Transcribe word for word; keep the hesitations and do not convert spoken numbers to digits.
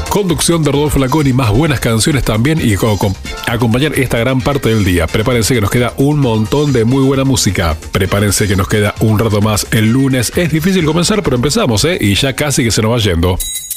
conducción de Rodolfo Laconi, más buenas canciones también y con, con, acompañar esta gran parte del día. Prepárense que nos queda un montón de muy buena música. Prepárense que nos queda un rato más el lunes. Es difícil comenzar, pero empezamos, ¿eh? Y ya casi que se nos va yendo.